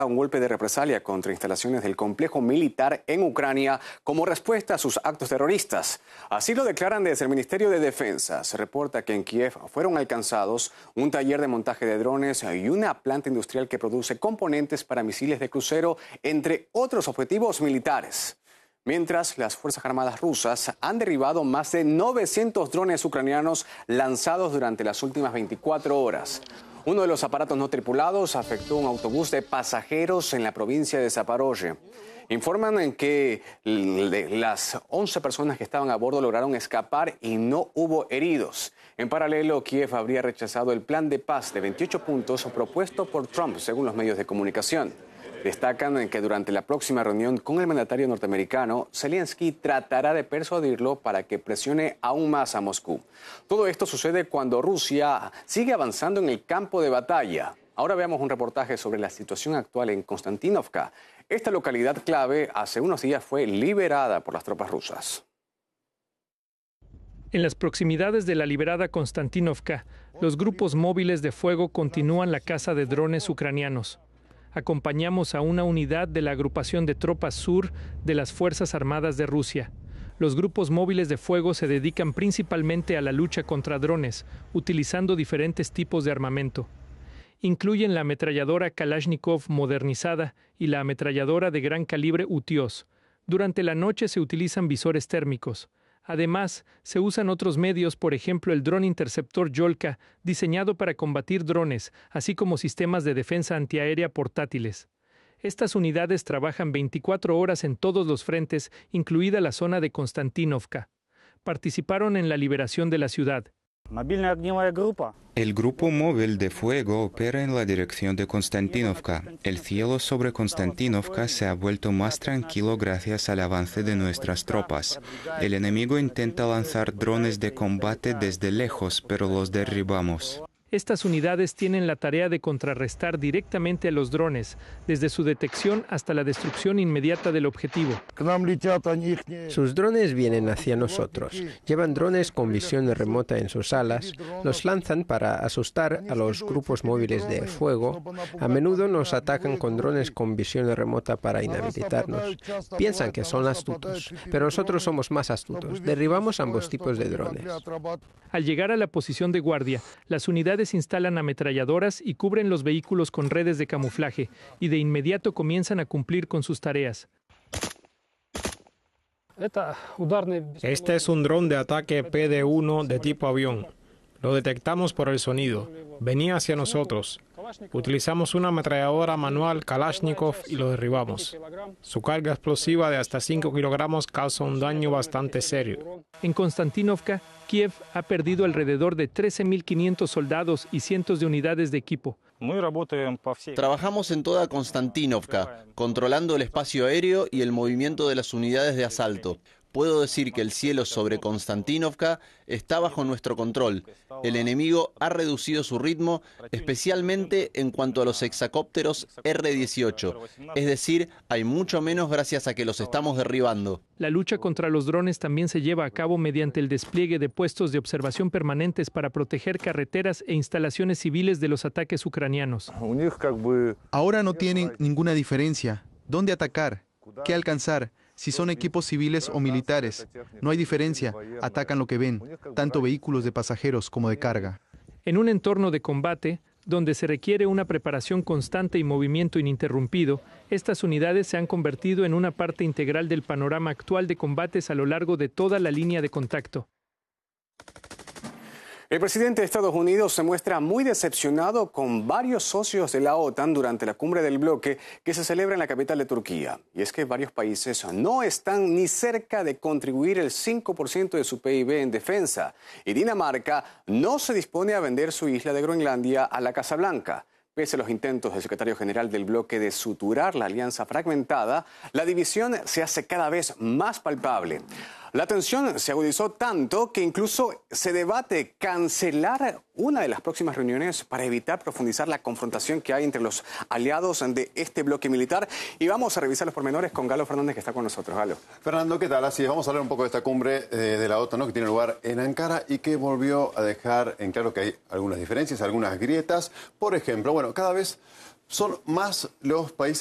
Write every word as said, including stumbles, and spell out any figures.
un golpe de represalia contra instalaciones del complejo militar en Ucrania como respuesta a sus actos terroristas. Así lo declaran desde el Ministerio de Defensa. Se reporta que en Kiev fueron alcanzados un taller de montaje de drones y una planta industrial que produce componentes para misiles de crucero, entre otros objetivos militares. Mientras, las Fuerzas Armadas rusas han derribado más de novecientos drones ucranianos lanzados durante las últimas veinticuatro horas. Uno de los aparatos no tripulados afectó un autobús de pasajeros en la provincia de Zaporozhye. Informan en que las once personas que estaban a bordo lograron escapar y no hubo heridos. En paralelo, Kiev habría rechazado el plan de paz de veintiocho puntos propuesto por Trump, según los medios de comunicación. Destacan que durante la próxima reunión con el mandatario norteamericano, Zelensky tratará de persuadirlo para que presione aún más a Moscú. Todo esto sucede cuando Rusia sigue avanzando en el campo de batalla. Ahora veamos un reportaje sobre la situación actual en Konstantinovka. Esta localidad clave hace unos días fue liberada por las tropas rusas. En las proximidades de la liberada Konstantinovka, los grupos móviles de fuego continúan la caza de drones ucranianos. Acompañamos a una unidad de la agrupación de tropas sur de las Fuerzas Armadas de Rusia. Los grupos móviles de fuego se dedican principalmente a la lucha contra drones, utilizando diferentes tipos de armamento. Incluyen la ametralladora Kalashnikov modernizada y la ametralladora de gran calibre Utios. Durante la noche se utilizan visores térmicos. Además, se usan otros medios, por ejemplo el dron interceptor Yolka, diseñado para combatir drones, así como sistemas de defensa antiaérea portátiles. Estas unidades trabajan veinticuatro horas en todos los frentes, incluida la zona de Konstantinovka. Participaron en la liberación de la ciudad. El grupo móvil de fuego opera en la dirección de Konstantinovka. El cielo sobre Konstantinovka se ha vuelto más tranquilo gracias al avance de nuestras tropas. El enemigo intenta lanzar drones de combate desde lejos, pero los derribamos. Estas unidades tienen la tarea de contrarrestar directamente a los drones, desde su detección hasta la destrucción inmediata del objetivo. Sus drones vienen hacia nosotros. Llevan drones con visión remota en sus alas, los lanzan para asustar a los grupos móviles de fuego. A menudo nos atacan con drones con visión remota para inhabilitarnos. Piensan que son astutos, pero nosotros somos más astutos. Derribamos ambos tipos de drones. Al llegar a la posición de guardia, las unidades instalan ametralladoras y cubren los vehículos con redes de camuflaje, y de inmediato comienzan a cumplir con sus tareas. Este es un dron de ataque P D uno de tipo avión. Lo detectamos por el sonido. Venía hacia nosotros. Utilizamos una ametralladora manual Kalashnikov y lo derribamos. Su carga explosiva de hasta cinco kilogramos causa un daño bastante serio. En Konstantinovka, Kiev ha perdido alrededor de trece mil quinientos soldados y cientos de unidades de equipo. Trabajamos en toda Konstantinovka, controlando el espacio aéreo y el movimiento de las unidades de asalto. Puedo decir que el cielo sobre Konstantinovka está bajo nuestro control. El enemigo ha reducido su ritmo, especialmente en cuanto a los hexacópteros R dieciocho. Es decir, hay mucho menos gracias a que los estamos derribando. La lucha contra los drones también se lleva a cabo mediante el despliegue de puestos de observación permanentes para proteger carreteras e instalaciones civiles de los ataques ucranianos. Ahora no tienen ninguna diferencia. ¿Dónde atacar? ¿Qué alcanzar? Si son equipos civiles o militares, no hay diferencia, atacan lo que ven, tanto vehículos de pasajeros como de carga. En un entorno de combate, donde se requiere una preparación constante y movimiento ininterrumpido, estas unidades se han convertido en una parte integral del panorama actual de combates a lo largo de toda la línea de contacto. El presidente de Estados Unidos se muestra muy decepcionado con varios socios de la OTAN durante la cumbre del bloque que se celebra en la capital de Turquía. Y es que varios países no están ni cerca de contribuir el cinco por ciento de su P I B en defensa. Y Dinamarca no se dispone a vender su isla de Groenlandia a la Casa Blanca. Pese a los intentos del secretario general del bloque de suturar la alianza fragmentada, la división se hace cada vez más palpable. La tensión se agudizó tanto que incluso se debate cancelar una de las próximas reuniones para evitar profundizar la confrontación que hay entre los aliados de este bloque militar. Y vamos a revisar los pormenores con Galo Fernández, que está con nosotros. Galo. Fernando, ¿qué tal? Así es, vamos a hablar un poco de esta cumbre eh, de la OTAN, ¿no?, que tiene lugar en Ankara y que volvió a dejar en claro que hay algunas diferencias, algunas grietas. Por ejemplo, bueno, cada vez Son más los países